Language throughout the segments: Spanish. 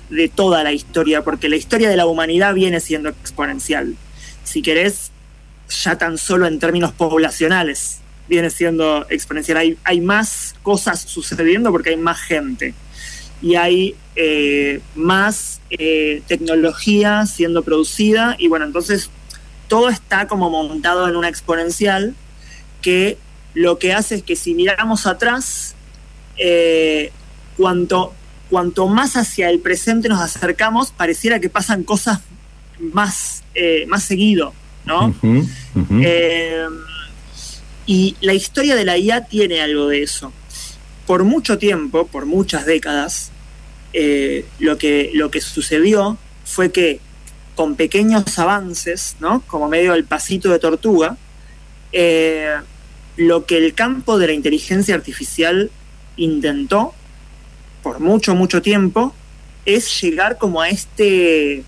de toda la historia, porque la historia de la humanidad viene siendo exponencial. Si querés, ya tan solo en términos poblacionales viene siendo exponencial. Hay más cosas sucediendo porque hay más gente y hay más tecnología siendo producida, y bueno, entonces todo está como montado en una exponencial que lo que hace es que si miramos atrás, cuanto más hacia el presente nos acercamos, pareciera que pasan cosas más seguido, ¿no? Uh-huh, uh-huh. Y la historia de la IA tiene algo de eso. Por mucho tiempo, por muchas décadas, lo que sucedió fue que con pequeños avances, ¿no? Como medio del pasito de tortuga, lo que el campo de la inteligencia artificial intentó por mucho tiempo es llegar como a este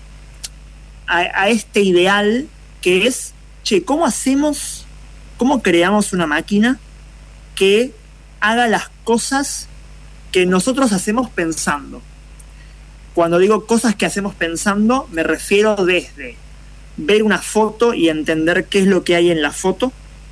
ideal que es, ¿cómo creamos una máquina que haga las cosas que nosotros hacemos pensando? Cuando digo cosas que hacemos pensando, me refiero desde ver una foto y entender qué es lo que hay en la foto,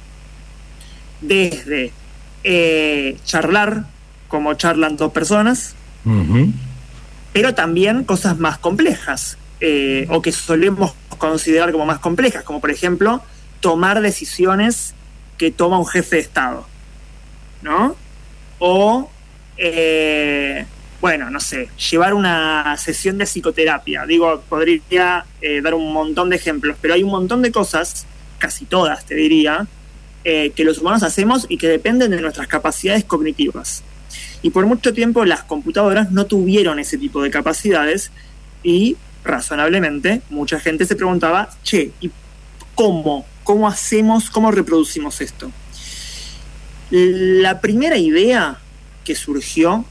desde charlar como charlan dos personas, Uh-huh. pero también cosas más complejas, o que solemos considerar como más complejas, como por ejemplo tomar decisiones que toma un jefe de Estado, ¿no? O bueno, no sé, llevar una sesión de psicoterapia. Digo, podría dar un montón de ejemplos, pero hay un montón de cosas, casi todas te diría, que los humanos hacemos y que dependen de nuestras capacidades cognitivas. Y por mucho tiempo las computadoras no tuvieron ese tipo de capacidades y, razonablemente, mucha gente se preguntaba, ¿y cómo hacemos, cómo reproducimos esto? La primera idea que surgió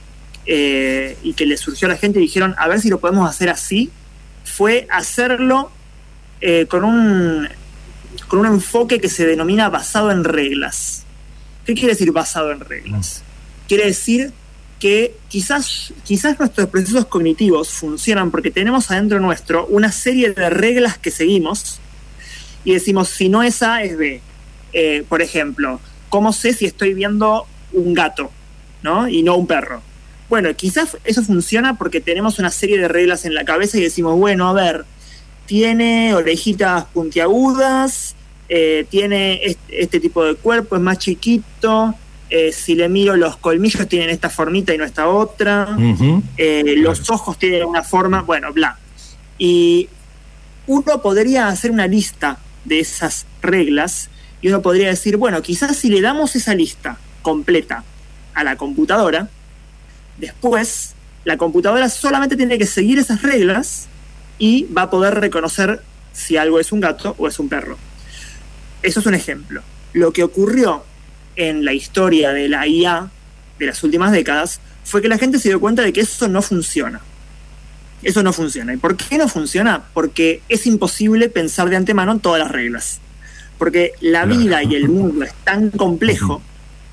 y que le surgió a la gente y dijeron, a ver si lo podemos hacer así, fue hacerlo con un enfoque que se denomina basado en reglas. ¿Qué quiere decir basado en reglas? Quiere decir que quizás nuestros procesos cognitivos funcionan porque tenemos adentro nuestro una serie de reglas que seguimos y decimos, si no es A, es B. Por ejemplo, ¿cómo sé si estoy viendo un gato, ¿no? Y no un perro? Bueno, quizás eso funciona porque tenemos una serie de reglas en la cabeza y decimos, bueno, a ver, tiene orejitas puntiagudas, tiene este tipo de cuerpo, es más chiquito, si le miro los colmillos tienen esta formita y no esta otra, Uh-huh. los ojos tienen una forma, bueno, bla. Y uno podría hacer una lista de esas reglas y uno podría decir, bueno, quizás si le damos esa lista completa a la computadora, después la computadora solamente tiene que seguir esas reglas y va a poder reconocer si algo es un gato o es un perro. Eso es un ejemplo. Lo que ocurrió en la historia de la IA de las últimas décadas fue que la gente se dio cuenta de que eso no funciona. Eso no funciona. ¿Y por qué no funciona? Porque es imposible pensar de antemano en todas las reglas. Porque la vida y el mundo es tan complejo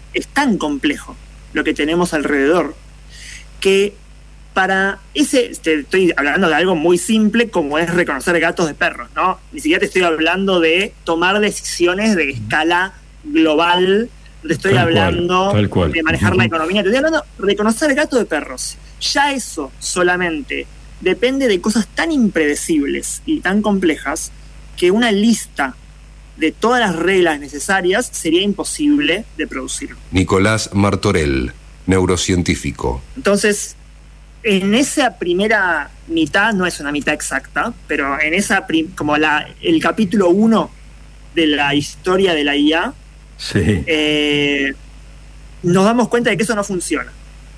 lo que tenemos alrededor, que para te estoy hablando de algo muy simple como es reconocer gatos de perros, ¿no? Ni siquiera te estoy hablando de tomar decisiones de escala global, te estoy hablando de manejar la economía, te estoy hablando de reconocer gatos de perros. Ya eso solamente depende de cosas tan impredecibles y tan complejas que una lista de todas las reglas necesarias sería imposible de producir. Nicolás Martorell, neurocientífico. Entonces, en esa primera mitad, no es una mitad exacta, pero en esa como el capítulo 1 de la historia de la IA, sí, nos damos cuenta de que eso no funciona.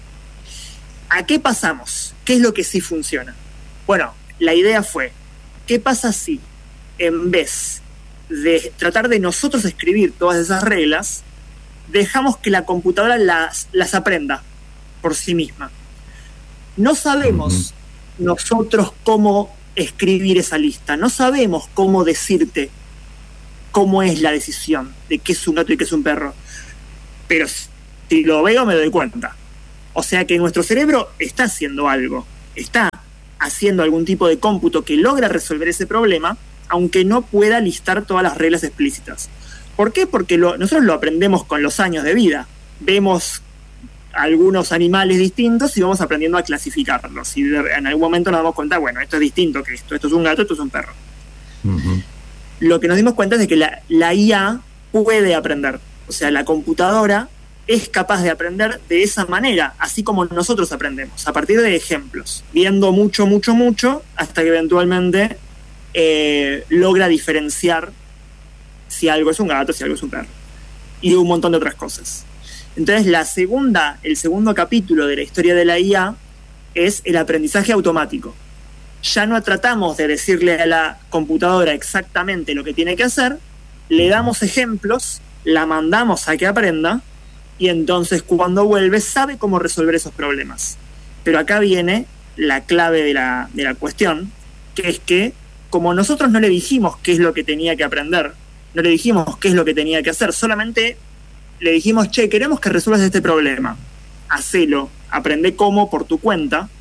¿A qué pasamos? ¿Qué es lo que sí funciona? Bueno, la idea fue, ¿qué pasa si en vez de tratar de nosotros escribir todas esas reglas, dejamos que la computadora las aprenda por sí misma? No sabemos nosotros cómo escribir esa lista, no sabemos cómo decirte cómo es la decisión de qué es un gato y qué es un perro, pero si lo veo me doy cuenta. O sea que nuestro cerebro está haciendo algo, está haciendo algún tipo de cómputo que logra resolver ese problema, aunque no pueda listar todas las reglas explícitas. ¿Por qué? Porque nosotros lo aprendemos con los años de vida. Vemos algunos animales distintos y vamos aprendiendo a clasificarlos. Y en algún momento nos damos cuenta, bueno, esto es distinto que esto es un gato, esto es un perro. Uh-huh. Lo que nos dimos cuenta es de que la IA puede aprender. O sea, la computadora es capaz de aprender de esa manera, así como nosotros aprendemos, a partir de ejemplos, viendo mucho, hasta que eventualmente logra diferenciar si algo es un gato, si algo es un perro, y un montón de otras cosas. Entonces, el segundo capítulo de la historia de la IA es el aprendizaje automático. Ya no tratamos de decirle a la computadora exactamente lo que tiene que hacer, le damos ejemplos, la mandamos a que aprenda, y entonces cuando vuelve sabe cómo resolver esos problemas. Pero acá viene la clave de la cuestión, que es que como nosotros no le dijimos qué es lo que tenía que aprender, no le dijimos qué es lo que tenía que hacer, solamente le dijimos, che, queremos que resuelvas este problema, hacelo, aprende cómo por tu cuenta.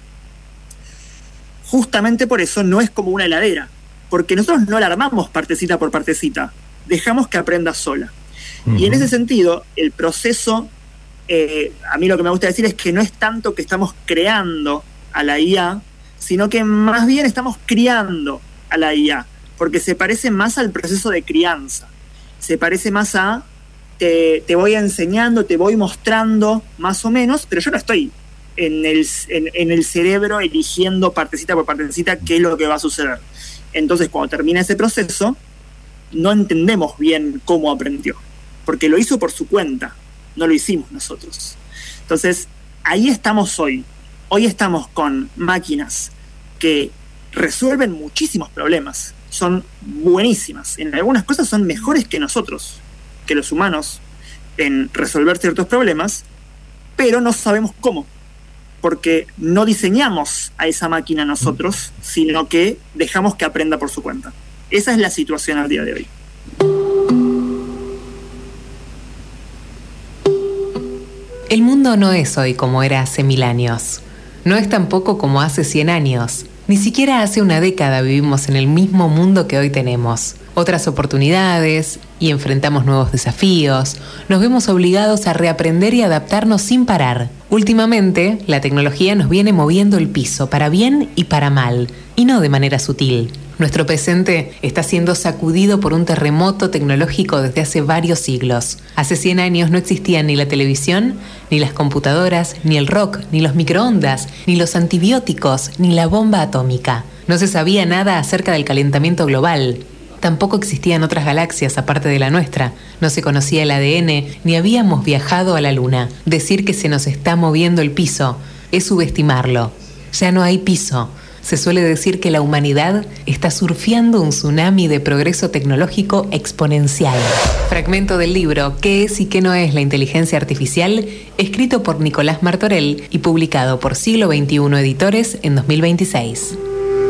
Justamente por eso no es como una heladera, porque nosotros no la armamos partecita por partecita, dejamos que aprenda sola. Y en ese sentido, el proceso, a mí lo que me gusta decir es que no es tanto que estamos creando a la IA, sino que más bien estamos criando a la IA, porque se parece más al proceso de crianza, se parece más a te voy enseñando, te voy mostrando más o menos, pero yo no estoy en el cerebro eligiendo partecita por partecita qué es lo que va a suceder. Entonces, cuando termina ese proceso, no entendemos bien cómo aprendió, porque lo hizo por su cuenta, no lo hicimos nosotros. Entonces, ahí estamos hoy. Hoy estamos con máquinas que resuelven muchísimos problemas, son buenísimas. En algunas cosas son mejores que nosotros, que los humanos, en resolver ciertos problemas, pero no sabemos cómo, porque no diseñamos a esa máquina nosotros, sino que dejamos que aprenda por su cuenta. Esa es la situación al día de hoy. El mundo no es hoy como era hace 1000 años. No es tampoco como hace 100 años. Ni siquiera hace una década vivimos en el mismo mundo que hoy tenemos. Otras oportunidades y enfrentamos nuevos desafíos. Nos vemos obligados a reaprender y adaptarnos sin parar. Últimamente, la tecnología nos viene moviendo el piso para bien y para mal, y no de manera sutil. Nuestro presente está siendo sacudido por un terremoto tecnológico desde hace varios siglos. Hace 100 años no existían ni la televisión, ni las computadoras, ni el rock, ni los microondas, ni los antibióticos, ni la bomba atómica. No se sabía nada acerca del calentamiento global. Tampoco existían otras galaxias aparte de la nuestra. No se conocía el ADN, ni habíamos viajado a la Luna. Decir que se nos está moviendo el piso es subestimarlo. Ya no hay piso. Se suele decir que la humanidad está surfeando un tsunami de progreso tecnológico exponencial. Fragmento del libro ¿Qué es y qué no es la inteligencia artificial?, escrito por Nicolás Martorell y publicado por Siglo XXI Editores en 2026.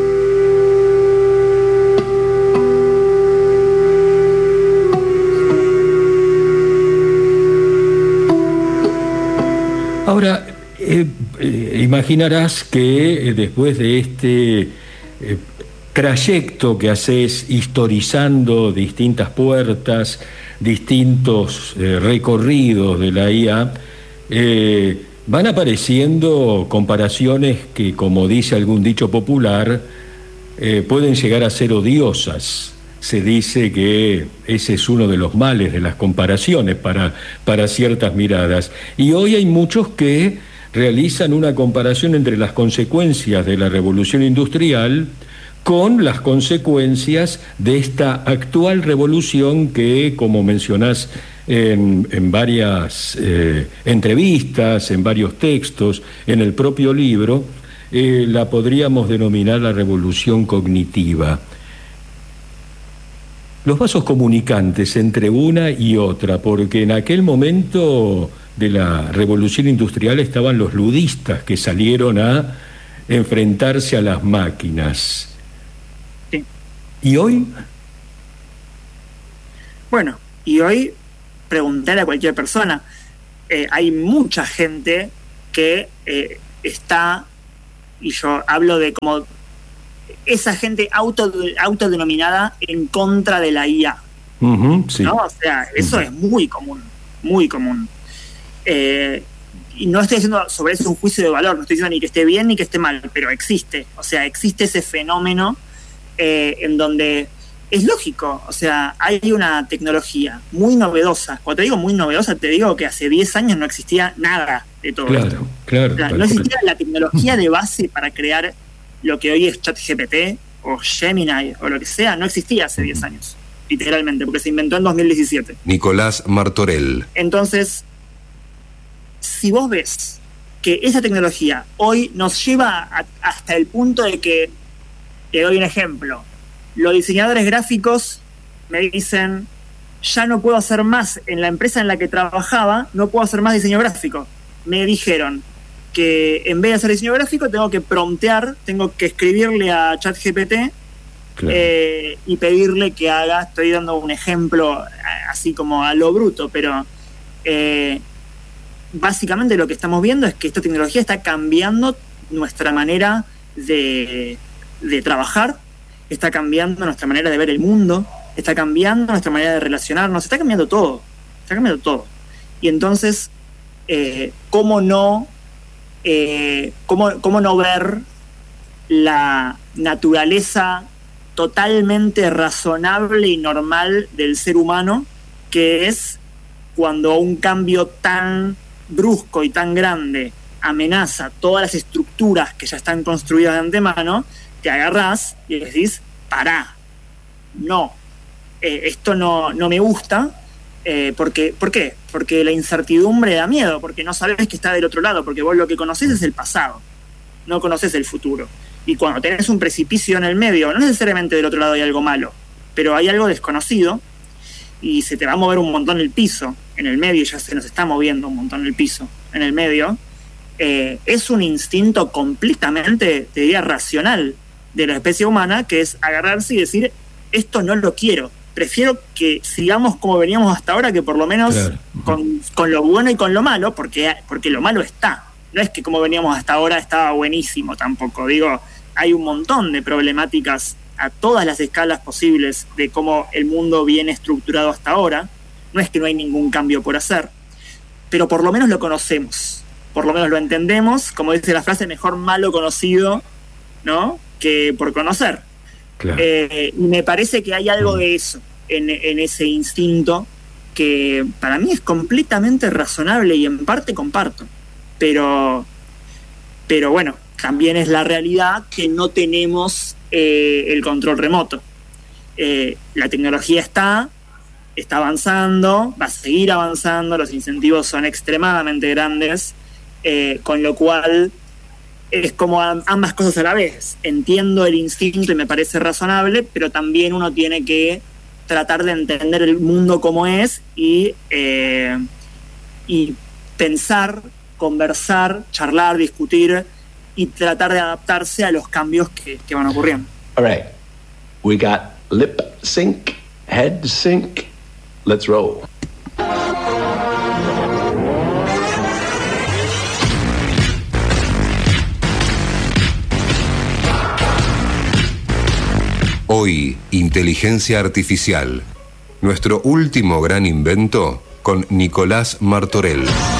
Ahora, imaginarás que después de este trayecto que haces historizando distintas puertas, distintos recorridos de la IA, van apareciendo comparaciones que, como dice algún dicho popular, pueden llegar a ser odiosas. Se dice que ese es uno de los males de las comparaciones para ciertas miradas. Y hoy hay muchos que realizan una comparación entre las consecuencias de la revolución industrial con las consecuencias de esta actual revolución que, como mencionás en varias entrevistas, en varios textos, en el propio libro, la podríamos denominar la revolución cognitiva. Los vasos comunicantes entre una y otra, porque en aquel momento de la revolución industrial estaban los ludistas que salieron a enfrentarse a las máquinas. Sí. ¿Y hoy? Bueno, y hoy preguntar a cualquier persona. Hay mucha gente que está, y yo hablo de como esa gente autodenominada en contra de la IA. Sí. ¿No? O sea, eso es muy común, muy común. Y no estoy haciendo sobre eso un juicio de valor, no estoy diciendo ni que esté bien ni que esté mal, pero existe. O sea, existe ese fenómeno en donde es lógico. O sea, hay una tecnología muy novedosa. Cuando te digo muy novedosa, te digo que hace 10 años no existía nada de todo esto. Claro. O sea, no existía la tecnología de base para crear lo que hoy es ChatGPT o Gemini o lo que sea, no existía hace 10 años, literalmente, porque se inventó en 2017. Nicolás Martorell. Entonces, si vos ves que esa tecnología hoy nos lleva hasta el punto de que, te doy un ejemplo, los diseñadores gráficos me dicen, ya no puedo hacer más en la empresa en la que trabajaba, no puedo hacer más diseño gráfico. Me dijeron que en vez de hacer diseño gráfico tengo que promptear, tengo que escribirle a ChatGPT y pedirle que haga, estoy dando un ejemplo así como a lo bruto, pero básicamente lo que estamos viendo es que esta tecnología está cambiando nuestra manera de trabajar, está cambiando nuestra manera de ver el mundo, está cambiando nuestra manera de relacionarnos, está cambiando todo. Y entonces, ¿cómo no ver la naturaleza totalmente razonable y normal del ser humano, que es cuando un cambio tan brusco y tan grande amenaza todas las estructuras que ya están construidas de antemano, te agarrás y decís, pará, no, esto no me gusta. ¿Por qué? Porque la incertidumbre da miedo, porque no sabes que está del otro lado, porque vos lo que conocés es el pasado, no conocés el futuro. Y cuando tenés un precipicio en el medio, no necesariamente del otro lado hay algo malo, pero hay algo desconocido y se te va a mover un montón el piso en el medio, ya se nos está moviendo un montón el piso en el medio. Es un instinto completamente, te diría, racional de la especie humana, que es agarrarse y decir, esto no lo quiero. Prefiero que sigamos como veníamos hasta ahora, que por lo menos con lo bueno y con lo malo, porque lo malo está. No es que como veníamos hasta ahora estaba buenísimo tampoco. Digo, hay un montón de problemáticas a todas las escalas posibles de cómo el mundo viene estructurado hasta ahora. No es que no hay ningún cambio por hacer, pero por lo menos lo conocemos, por lo menos lo entendemos. Como dice la frase, mejor malo conocido, ¿no?, que por conocer. Claro. Y me parece que hay algo de eso en ese instinto que para mí es completamente razonable y en parte comparto, pero bueno, también es la realidad que no tenemos el control remoto. La tecnología está avanzando, va a seguir avanzando, los incentivos son extremadamente grandes, con lo cual es como ambas cosas a la vez. Entiendo el instinto y me parece razonable, pero también uno tiene que tratar de entender el mundo como es y pensar, conversar, charlar, discutir y tratar de adaptarse a los cambios que van ocurriendo. All right. We got lip sync, head sync. Let's roll. Hoy, inteligencia artificial. Nuestro último gran invento con Nicolás Martorell.